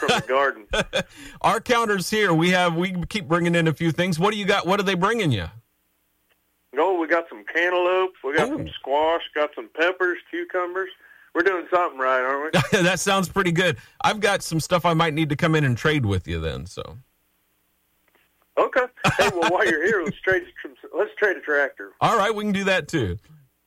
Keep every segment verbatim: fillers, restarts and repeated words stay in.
from the garden. Our counter's here. We have we keep bringing in a few things. What do you got? What are they bringing you? Oh, we got some cantaloupe. We got Oh. some squash. Got some peppers, cucumbers. We're doing something right, aren't we? That sounds pretty good. I've got some stuff I might need to come in and trade with you then. So. Okay. Hey, well, while you're here, let's trade. Let's trade a tractor. All right, we can do that too.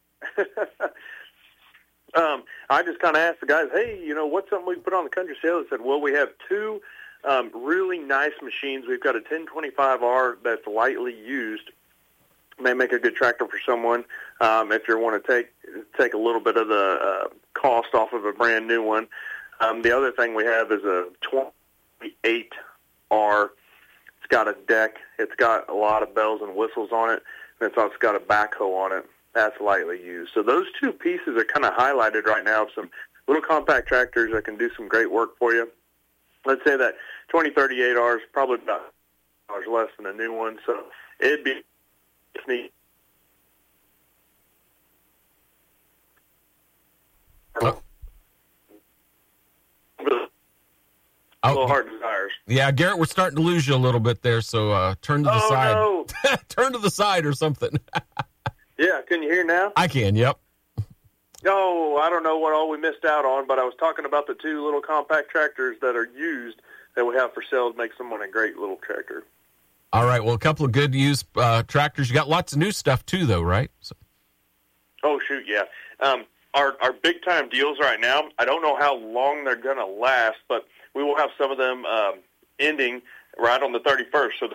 um, I just kind of asked the guys, hey, you know, what's something we can put on the country sale? They said, well, we have two um, really nice machines. We've got a ten twenty-five R that's lightly used. May make a good tractor for someone um, if you want to take take a little bit of the uh, cost off of a brand new one. Um, the other thing we have is a twenty-eight R. It's got a deck. It's got a lot of bells and whistles on it, and it's also got a backhoe on it. That's lightly used. So those two pieces are kind of highlighted right now of some little compact tractors that can do some great work for you. Let's say that twenty thirty-eight R is probably about dollars less than a new one, so it'd be neat. Oh. A little hard desires. Yeah, Garrett, we're starting to lose you a little bit there, so uh, turn to the oh, side. No. Turn to the side or something. Yeah, can you hear now? I can, yep. Oh, I don't know what all we missed out on, but I was talking about the two little compact tractors that are used that we have for sale to make someone a great little tractor. All right, well, a couple of good used uh, tractors. You got lots of new stuff too, though, right? So. Oh, shoot, yeah. Um, our our big-time deals right now, I don't know how long they're going to last, but we will have some of them um, ending right on the thirty-first. So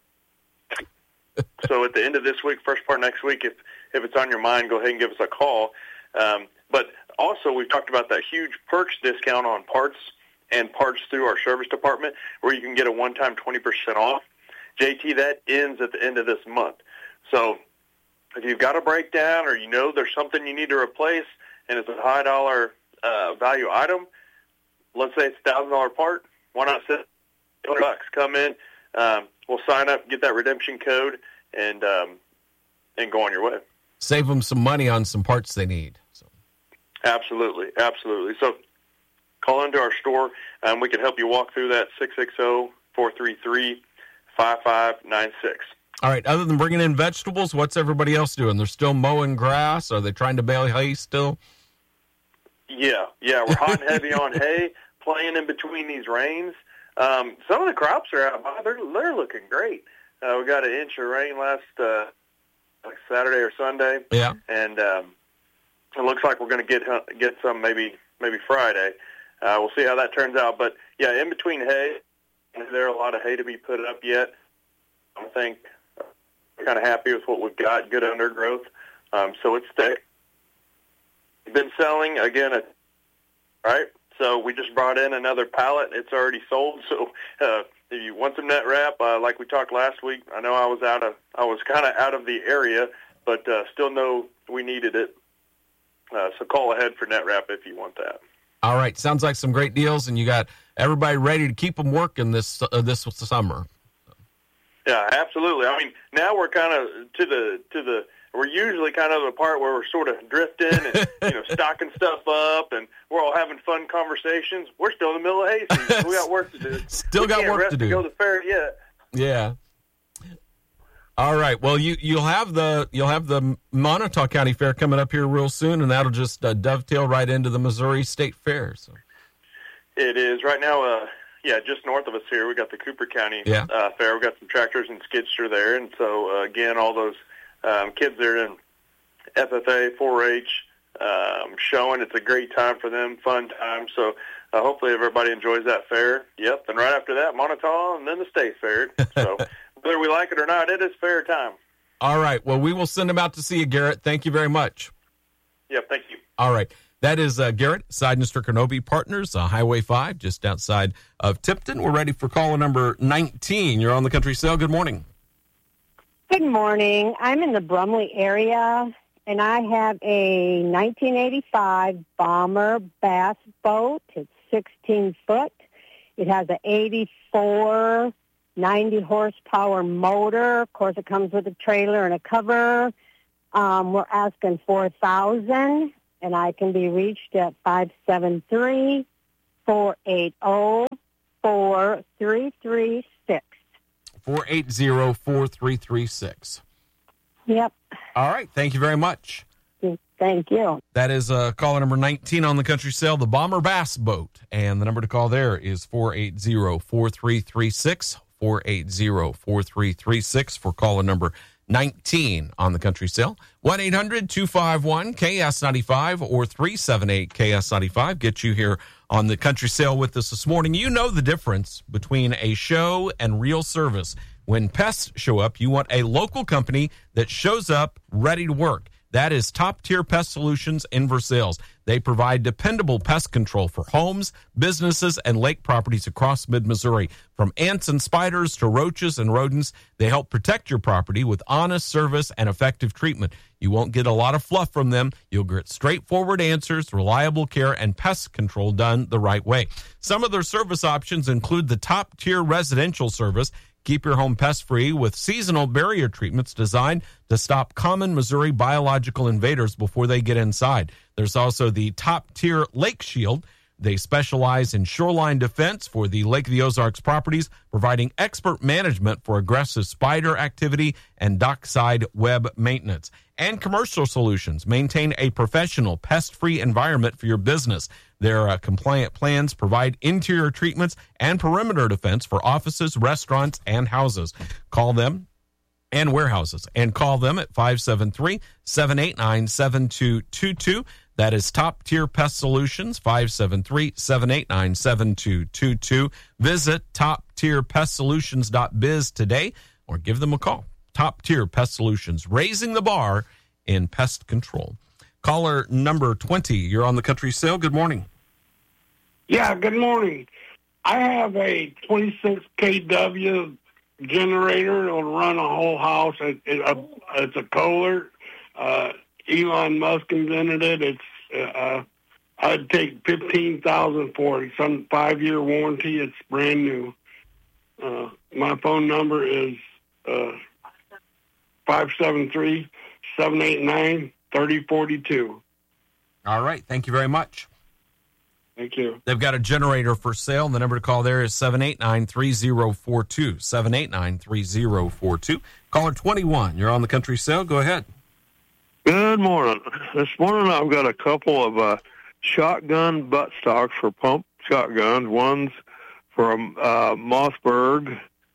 the, so at the end of this week, first part next week, if, if it's on your mind, go ahead and give us a call. Um, but also, we've talked about that huge Perks discount on parts and parts through our service department where you can get a one-time twenty percent off. J T, that ends at the end of this month. So if you've got a breakdown or you know there's something you need to replace and it's a high dollar uh, value item, let's say it's a one thousand dollars part, why not send two hundred bucks? Come in, um, we'll sign up, get that redemption code, and um, and go on your way. Save them some money on some parts they need. So. Absolutely, absolutely. So call into our store, and we can help you walk through that, six six zero, four three three, five five nine six. All right, other than bringing in vegetables, what's everybody else doing? They're still mowing grass? Are they trying to bale hay still? Yeah, yeah, we're hot and heavy on hay, playing in between these rains. Um, some of the crops are out. They're, they're looking great. Uh, we got an inch of rain last uh, like Saturday or Sunday. Yeah. And um, it looks like we're going to get get some maybe maybe Friday. Uh, we'll see how that turns out. But, yeah, in between hay, there are a lot of hay to be put up yet. I think we're kind of happy with what we've got, good undergrowth. Um, so it's thick. Been selling, again, a, right? So we just brought in another pallet. It's already sold. So uh, if you want some net wrap, uh, like we talked last week, I know I was out of, I was kind of out of the area, but uh, still know we needed it. Uh, so call ahead for net wrap if you want that. All right, sounds like some great deals, and you got everybody ready to keep them working this uh, this summer. Yeah, absolutely. I mean, now we're kind of to the to the. We're usually kind of the part where we're sort of drifting and you know stocking stuff up, and we're all having fun conversations. We're still in the middle of hay season. We got work to do. Still we got can't work rest to do. Go to the fair yet? Yeah. All right. Well, you you'll have the you'll have the Montauk County Fair coming up here real soon, and that'll just uh, dovetail right into the Missouri State Fair. So. It is right now. Uh, yeah, just north of us here, we got the Cooper County yeah. uh, Fair. We got some tractors and skidster there, and so uh, again, all those um, kids that are in F F A, four H, um, showing. It's a great time for them, fun time. So uh, hopefully everybody enjoys that fair. Yep, and right after that, Montauk, and then the State Fair. So whether we like it or not, it is fair time. All right. Well, we will send them out to see you, Garrett. Thank you very much. Yep, thank you. All right. That is uh, Garrett, Seidenster Kenobi Partners, uh, Highway five, just outside of Tipton. We're ready for caller number nineteen. You're on the Country Sale. Good morning. Good morning. I'm in the Brumley area, and I have a nineteen eighty-five Bomber bass boat. It's sixteen foot. It has an eighty-four, ninety horsepower motor. Of course, it comes with a trailer and a cover. Um, we're asking four thousand dollars. And I can be reached at five seven three, four eight zero, four three three six. four eight zero, four three three six. Yep. All right. Thank you very much. Thank you. That is uh, caller number nineteen on the Country Sale, the Bomber Bass Boat. And the number to call there is four eight zero, four three three six, four eight zero, four three three six for caller number nineteen on the Country Sale. one eight hundred, two five one, K S nine five or three seven eight, K S nine five. Get you here on the Country Sale with us this morning. You know the difference between a show and real service. When pests show up, you want a local company that shows up ready to work. That is Top Tier Pest Solutions in Versailles. They provide dependable pest control for homes, businesses, and lake properties across mid-Missouri. From ants and spiders to roaches and rodents, they help protect your property with honest service and effective treatment. You won't get a lot of fluff from them. You'll get straightforward answers, reliable care, and pest control done the right way. Some of their service options include the top-tier residential service. Keep your home pest-free with seasonal barrier treatments designed to stop common Missouri biological invaders before they get inside. There's also the top-tier Lake Shield. They specialize in shoreline defense for the Lake of the Ozarks properties, providing expert management for aggressive spider activity and dockside web maintenance. And Commercial Solutions maintain a professional pest-free environment for your business. Their uh, compliant plans provide interior treatments and perimeter defense for offices, restaurants, and houses. Call them and warehouses and call them at five seven three, seven eight nine, seven two two two. That is Top Tier Pest Solutions, five seven three, seven eight nine, seven two two two. Visit top tier pest solutions dot biz today or give them a call. Top Tier Pest Solutions, raising the bar in pest control. Caller number twenty, you're on the Country Sale. Good morning. Yeah, good morning. I have a twenty-six K W generator. It'll run a whole house. It, it, uh, it's a Kohler. Uh, Elon Musk invented it. It's uh, I'd take fifteen thousand dollars for it. Some five-year warranty. It's brand new. Uh, my phone number is uh, five seven three, seven eight nine, three zero four two. All right. Thank you very much. Thank you. They've got a generator for sale. The number to call there is seven eight nine, three zero four two, seven eight nine, three zero four two. Caller twenty-one, you're on the Country Sale. Go ahead. Good morning. This morning I've got a couple of uh, shotgun butt stocks for pump shotguns. One's from uh, Mossberg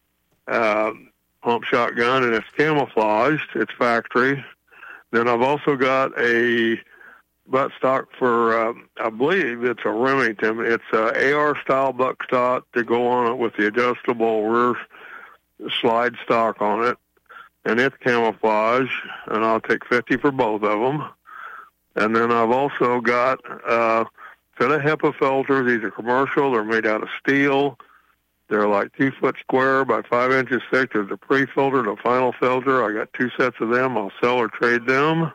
uh, pump shotgun, and it's camouflaged. It's factory. Then I've also got a butt stock for, uh, I believe it's a Remington. It's a A R-style butt stock to go on it with the adjustable rear slide stock on it. And it's camouflage, and I'll take fifty for both of them. And then I've also got uh, a set of HEPA filters. These are commercial. They're made out of steel. They're like two foot square by five inches thick. There's a pre-filter and a final filter. I got two sets of them. I'll sell or trade them.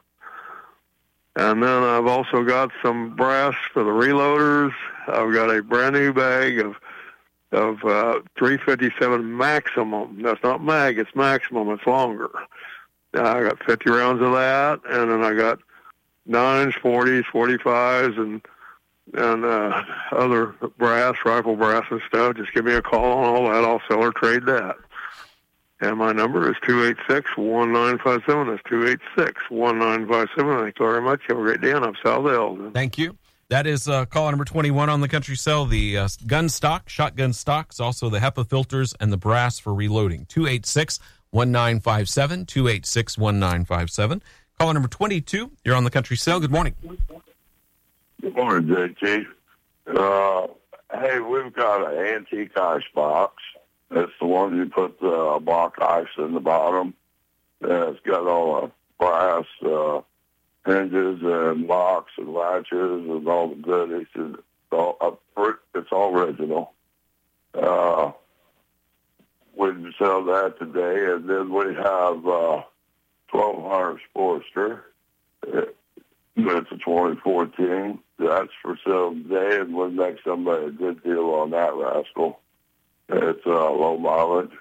And then I've also got some brass for the reloaders. I've got a brand new bag of of uh, three fifty-seven maximum. That's not mag, it's maximum. It's longer. Uh, I got fifty rounds of that, and then I got nines, forties, forty-fives, and and uh, other brass, rifle brass and stuff. Just give me a call on all that. I'll sell or trade that. And my number is two eight six, one nine five seven. That's two eight six, one nine five seven. Thank you very much. Have a great day, and I'm Sal Dale. Thank you. That is uh, caller number twenty-one on the Country Sale. The uh, gun stock, shotgun stocks, also the HEPA filters and the brass for reloading. two eight six, one nine five seven, two eight six, one nine five seven. Caller number twenty-two, you're on the Country Sale. Good morning. Good morning, J T. Uh, hey, we've got an antique ice box. It's the one you put the block ice in the bottom. Uh, it's got all the brass uh, hinges and locks and latches and all the goodies. It's all, uh, it's all original. Uh, we sell that today, and then we have uh, twelve hundred Sportster. It's a twenty fourteen. That's for sale today, and we'll make somebody a good deal on that rascal. It's uh, low mileage.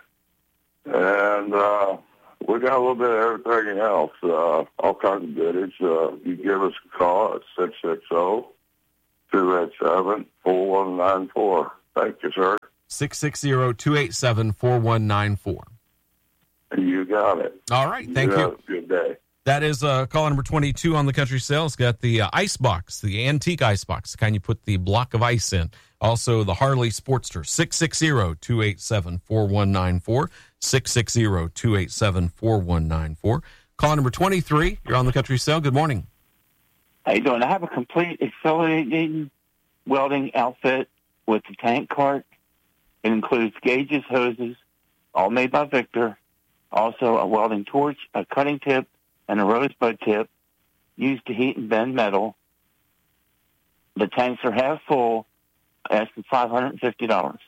And uh, we got a little bit of everything else, uh, all kinds of goodies. Uh, you give us a call at six six zero, two eight seven, four one nine four. Thank you, sir. six six zero, two eight seven, four one nine four. You got it. All right. Thank you. you. Have a good day. That is uh, caller number twenty-two on the Country Sale. It's got the uh, ice box, the antique ice box, the kind you put the block of ice in. Also, the Harley Sportster, six six zero, two eight seven, four one nine four, six six zero, two eight seven, four one nine four. Caller number twenty-three, you're on the Country Sale. Good morning. How you doing? I have a complete accelerating welding outfit with the tank cart. It includes gauges, hoses, all made by Victor. Also, a welding torch, a cutting tip, and a rosebud tip used to heat and bend metal. The tanks are half full, asking five hundred fifty dollars.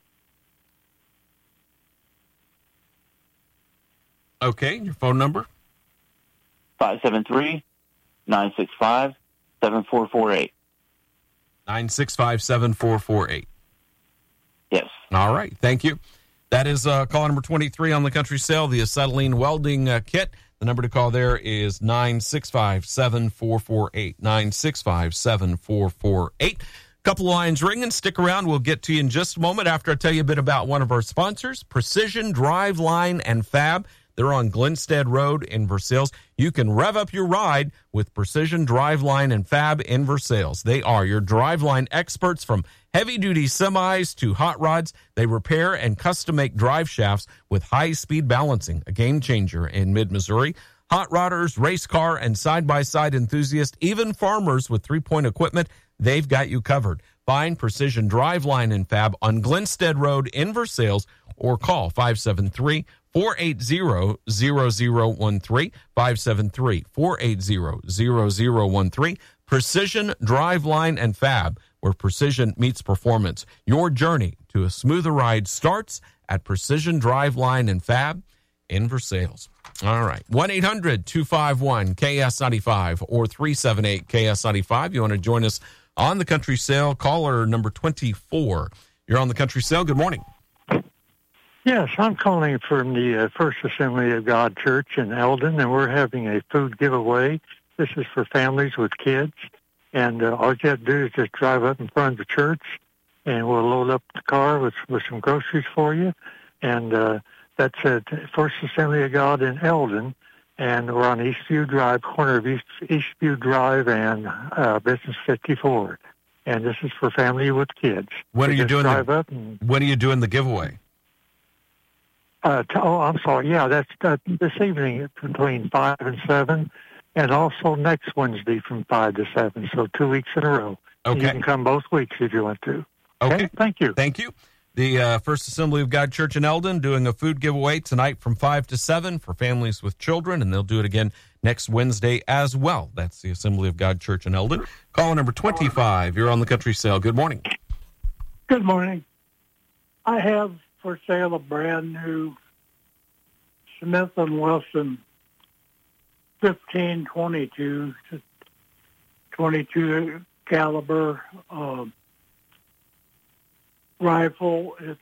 Okay, your phone number? five seven three, nine six five, seven four four eight. nine six five, seven four four eight. Yes. All right, thank you. That is uh, caller number twenty-three on the Country Sale, the acetylene welding uh, kit. The number to call there is nine six five, seven four four eight, nine six five, seven four four eight. Couple lines ringing. Stick around. We'll get to you in just a moment after I tell you a bit about one of our sponsors, Precision Driveline and Fab. They're on Glenstead Road in Versailles. You can rev up your ride with Precision Driveline and Fab in Versailles. They are your driveline experts from heavy-duty semis to hot rods. They repair and custom-make drive shafts with high-speed balancing, a game-changer in mid-Missouri. Hot rodders, race car, and side-by-side enthusiasts, even farmers with three-point equipment, they've got you covered. Find Precision Driveline and Fab on Glenstead Road in Versailles or call five seven three, four eight zero, zero zero one three, five seven three, four eight zero, zero zero one three. Precision Driveline and Fab, where precision meets performance. Your journey to a smoother ride starts at Precision Driveline and Fab in Versailles. All right. one eight hundred, two five one, K S nine five or three seven eight, K S nine five. You want to join us on the Country Sale. Caller number twenty-four. You're on the Country Sale. Good morning. Yes, I'm calling from the uh, First Assembly of God Church in Eldon, and we're having a food giveaway. This is for families with kids, and uh, all you have to do is just drive up in front of the church, and we'll load up the car with, with some groceries for you. And uh, that's at First Assembly of God in Eldon, and we're on Eastview Drive, corner of East, Eastview Drive and uh, Business fifty-four. And this is for family with kids. When so are you doing drive the, up and, when are you doing the giveaway? Uh, t- oh, I'm sorry. Yeah, that's uh, this evening between five and seven, and also next Wednesday from five to seven. So two weeks in a row. Okay. You can come both weeks if you want to. Okay. Okay. Thank you. Thank you. The uh, First Assembly of God Church in Eldon doing a food giveaway tonight from five to seven for families with children, and they'll do it again next Wednesday as well. That's the Assembly of God Church in Eldon. Caller number twenty-five. You're on the Country Sale. Good morning. Good morning. I have for sale a brand new Smith and Wesson fifteen twenty-two, twenty-two caliber uh, rifle. It's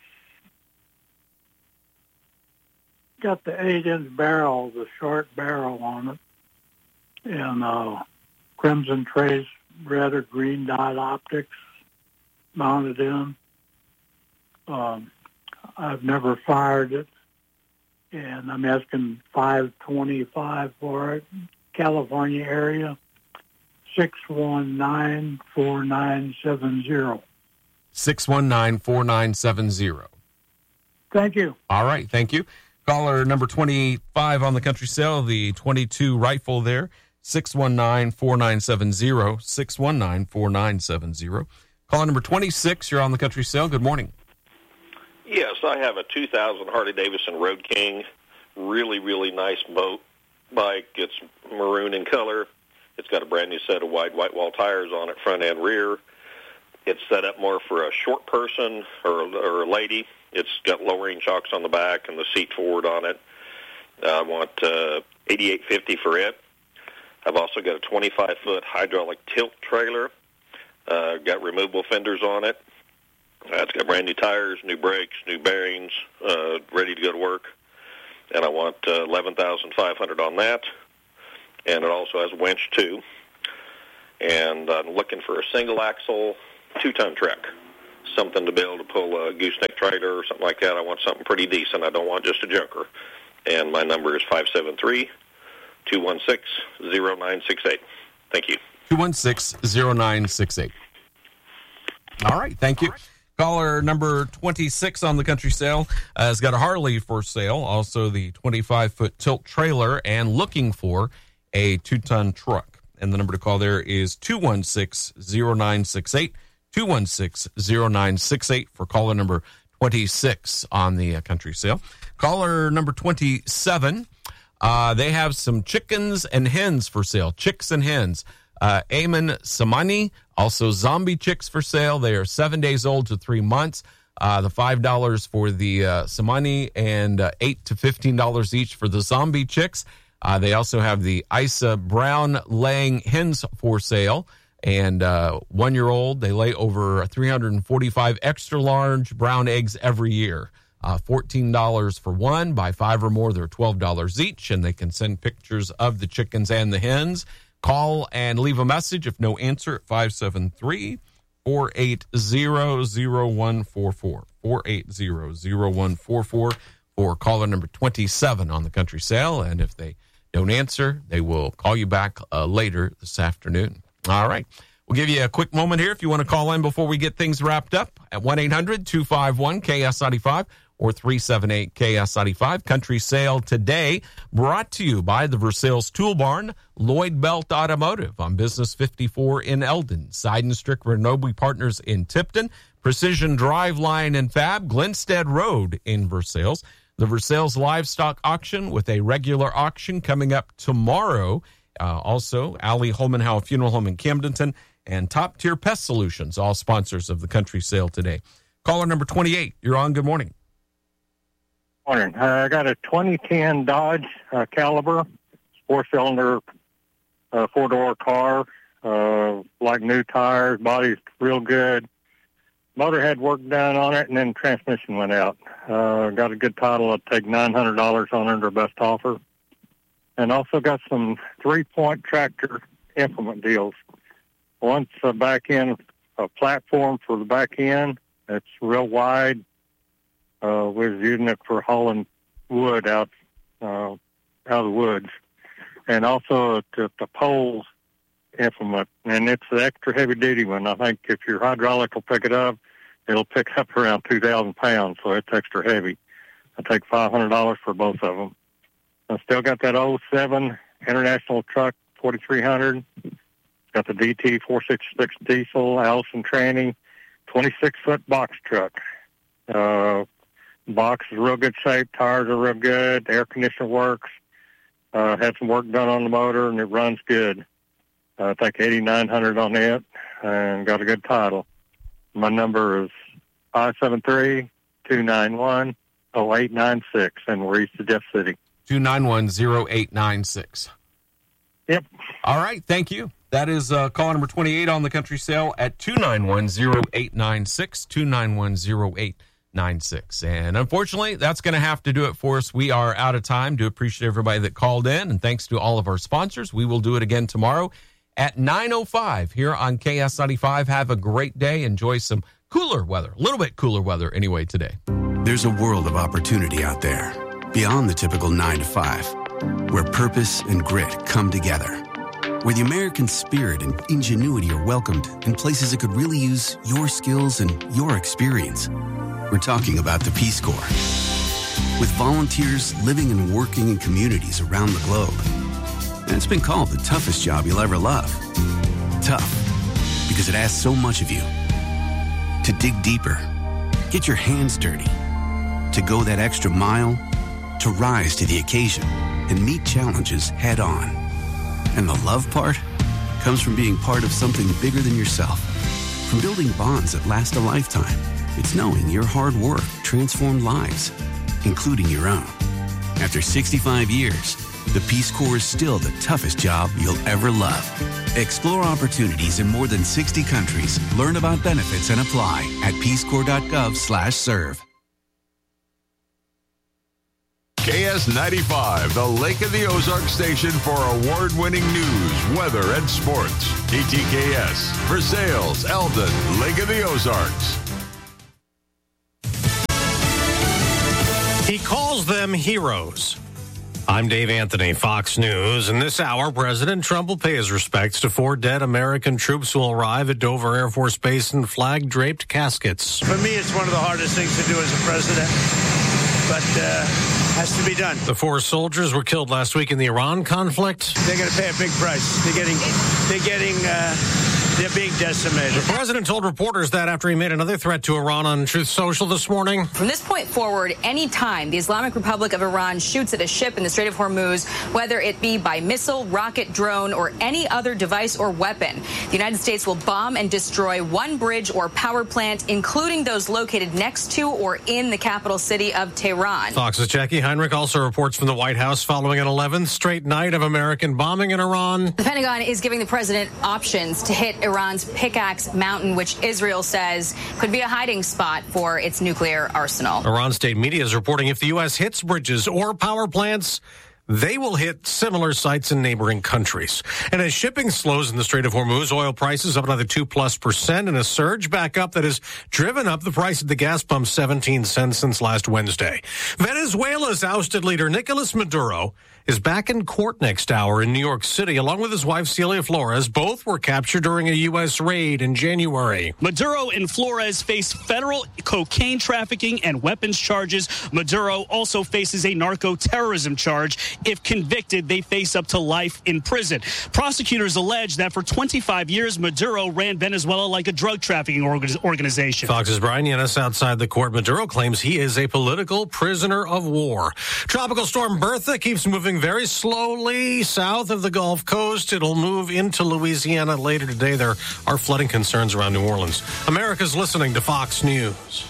got the eight-inch barrel, the short barrel on it, and uh, crimson trace, red or green dot optics mounted in. Um, I've never fired it, and I'm asking five twenty-five for it. California area, six one nine, four nine seven zero. six one nine, four nine seven zero. Thank you. All right, thank you. Caller number twenty-five on the Country Sale, the twenty-two rifle there, six one nine, four nine seven zero, six one nine, four nine seven zero. Caller number twenty-six, you're on the Country Sale. Good morning. Yes, I have a two thousand Harley-Davidson Road King. Really, really nice boat bike. It's maroon in color. It's got a brand new set of wide white wall tires on it, front and rear. It's set up more for a short person or, or a lady. It's got lowering shocks on the back and the seat forward on it. I want uh, eighty-eight fifty for it. I've also got a twenty-five foot hydraulic tilt trailer. Uh, got removable fenders on it. Uh, it's got brand new tires, new brakes, new bearings, uh, ready to go to work. And I want uh, eleven thousand five hundred dollars on that. And it also has a winch, too. And I'm looking for a single-axle, two-ton truck. something to be able to pull a gooseneck trailer or something like that. I want something pretty decent. I don't want just a junker. And my number is five seven three, two one six, zero nine six eight. Thank you. two one six, zero nine six eight. All right, thank you. Caller number twenty-six on the country sale uh, has got a Harley for sale, also the twenty-five foot tilt trailer, and looking for a two-ton truck. And the number to call there is two one six, zero nine six eight, two one six, zero nine six eight for caller number twenty-six on the uh, country sale. Caller number twenty-seven, uh, they have some chickens and hens for sale, chicks and hens. Uh, Amen Samani, also zombie chicks for sale. They are seven days old to three months. Uh, the five dollars for the uh, Samani and uh, eight to fifteen dollars each for the zombie chicks. Uh, they also have the Isa brown laying hens for sale. And uh, one-year-old, they lay over three hundred forty-five extra large brown eggs every year. Uh, fourteen dollars for one. Buy five or more, they're twelve dollars each. And they can send pictures of the chickens and the hens. Call and leave a message. If no answer, at five seven three, four eight zero, zero one four four. four eight zero, zero one four four for caller number twenty-seven on the country sale. And if they don't answer, they will call you back uh, later this afternoon. All right. We'll give you a quick moment here if you want to call in before we get things wrapped up at one eight hundred, two five one, K S ninety-five or three seven eight, K S ninety-five. Country Sale today brought to you by the Versailles Tool Barn, Lloyd Belt Automotive on Business fifty-four in Eldon, Seidenstrick Renoble Partners in Tipton, Precision Driveline and Fab, Glenstead Road in Versailles, the Versailles Livestock Auction with a regular auction coming up tomorrow. Uh, also, Allie Holman-Howe Funeral Home in Camdenton, and Top Tier Pest Solutions, all sponsors of the Country Sale today. Caller number twenty-eight, you're on. Good morning. Morning. Uh, I got a twenty ten Dodge uh, Caliber, four-cylinder, uh, four-door car, uh, like new tires, body's real good. Motor had work done on it, and then transmission went out. Uh, got a good title. I'd take nine hundred dollars on under best offer. And also got some three-point tractor implement deals. One's a back end, a platform for the back end. It's real wide. Uh, we was using it for hauling wood out, uh, out of the woods. And also the, the poles implement. And it's the extra heavy-duty one. I think if your hydraulic will pick it up, it'll pick up around two thousand pounds, so it's extra heavy. I take five hundred dollars for both of them. I still got that oh seven International truck, forty-three hundred. Got the D T four sixty-six diesel, Allison tranny, twenty-six foot box truck. Uh, box is real good shape. Tires are real good. Air conditioner works. Uh, had some work done on the motor, and it runs good. Uh, I think eighty-nine hundred on it, and got a good title. My number is five seven three, two nine one, oh eight nine six, and we're east of Jeff City. two nine one, zero eight nine six. Yep. All right, thank you. That is uh, call number twenty-eight on the country sale at two nine one, zero eight nine six, two nine one, zero eight nine six. And unfortunately, that's going to have to do it for us. We are out of time. Do appreciate everybody that called in, and thanks to all of our sponsors. We will do it again tomorrow at nine oh five here on K S ninety-five. Have a great day. Enjoy some cooler weather, a little bit cooler weather anyway today. There's a world of opportunity out there beyond the typical nine to five, where purpose and grit come together, where the American spirit and ingenuity are welcomed in places that could really use your skills and your experience. We're talking about the Peace Corps. With volunteers living and working in communities around the globe. And it's been called the toughest job you'll ever love. Tough, because it asks so much of you. To dig deeper, get your hands dirty, to go that extra mile, to rise to the occasion and meet challenges head on. And the love part comes from being part of something bigger than yourself. From building bonds that last a lifetime, it's knowing your hard work transformed lives, including your own. After sixty-five years, the Peace Corps is still the toughest job you'll ever love. Explore opportunities in more than sixty countries. Learn about benefits and apply at peacecorps.gov slash serve. K S ninety-five, the Lake of the Ozarks station for award-winning news, weather, and sports. K T K S, Versailles, Eldon, Lake of the Ozarks. them heroes. I'm Dave Anthony, Fox News. In this hour, President Trump will pay his respects to four dead American troops who will arrive at Dover Air Force Base in flag-draped caskets. For me, it's one of the hardest things to do as a president, but uh, has to be done. The four soldiers were killed last week in the Iran conflict. They're going to pay a big price. They're getting, they're getting, uh, they're being decimated. The president told reporters that after he made another threat to Iran on Truth Social this morning. From this point forward, any time the Islamic Republic of Iran shoots at a ship in the Strait of Hormuz, whether it be by missile, rocket, drone, or any other device or weapon, the United States will bomb and destroy one bridge or power plant, including those located next to or in the capital city of Tehran. Fox's Jackie Heinrich also reports from the White House following an eleventh straight night of American bombing in Iran. The Pentagon is giving the president options to hit Iran's Pickaxe Mountain, which Israel says could be a hiding spot for its nuclear arsenal. Iran state media is reporting if the U S hits bridges or power plants, they will hit similar sites in neighboring countries. And as shipping slows in the Strait of Hormuz, oil prices up another two plus percent in a surge back up that has driven up the price at the gas pump seventeen cents since last Wednesday. Venezuela's ousted leader Nicolas Maduro is back in court next hour in New York City, along with his wife Celia Flores. Both were captured during a U S raid in January. Maduro and Flores face federal cocaine trafficking and weapons charges. Maduro also faces a narco-terrorism charge. If convicted, they face up to life in prison. Prosecutors allege that for twenty-five years, Maduro ran Venezuela like a drug trafficking organization. Fox's Brian Yanis outside the court. Maduro claims he is a political prisoner of war. Tropical storm Bertha keeps moving very slowly south of the Gulf Coast. It'll move into Louisiana later today. There are flooding concerns around New Orleans. America's listening to Fox News.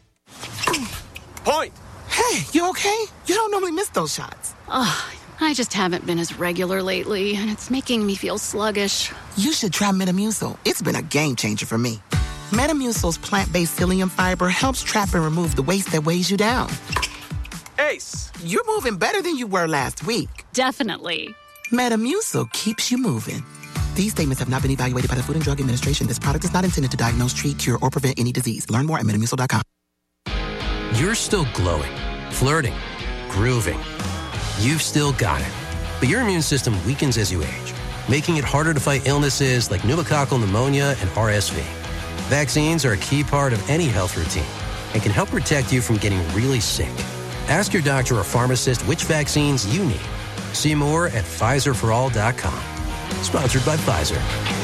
Point. Hey, you okay? You don't normally miss those shots. Oh, I just haven't been as regular lately, and it's making me feel sluggish. You should try Metamucil. It's been a game changer for me. Metamucil's plant-based psyllium fiber helps trap and remove the waste that weighs you down. Ace, you're moving better than you were last week. Definitely. Metamucil keeps you moving. These statements have not been evaluated by the Food and Drug Administration. This product is not intended to diagnose, treat, cure, or prevent any disease. Learn more at metamucil dot com. You're still glowing, flirting, grooving. You've still got it. But your immune system weakens as you age, making it harder to fight illnesses like pneumococcal pneumonia and R S V. Vaccines are a key part of any health routine and can help protect you from getting really sick. Ask your doctor or pharmacist which vaccines you need. See more at Pfizer for all dot com. Sponsored by Pfizer.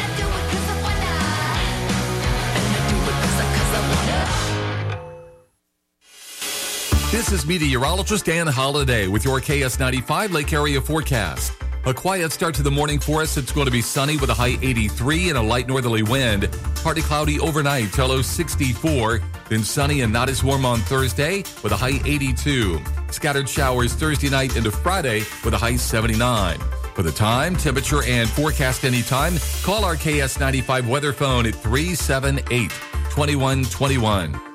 This is meteorologist Dan Holliday with your K S ninety-five Lake Area forecast. A quiet start to the morning for us. It's going to be sunny with a high eighty-three and a light northerly wind. Partly cloudy overnight, till low sixty-four. Then sunny and not as warm on Thursday with a high eighty-two. Scattered showers Thursday night into Friday with a high seventy-nine. For the time, temperature, and forecast anytime, call our K S ninety-five weather phone at three seven eight, two one two one.